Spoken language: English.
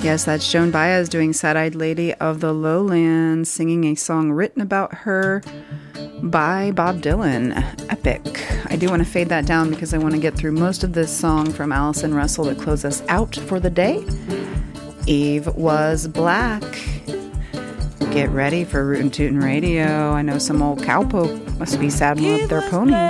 Yes, that's Joan Baez doing Sad-Eyed Lady of the Lowlands, singing a song written about her by Bob Dylan. Epic. I do want to fade that down because I want to get through most of this song from Allison Russell to close us out for the day. Eve Was Black. Get ready for Rootin' Tootin' Radio. I know some old cowpoke must be saddling up their ponies.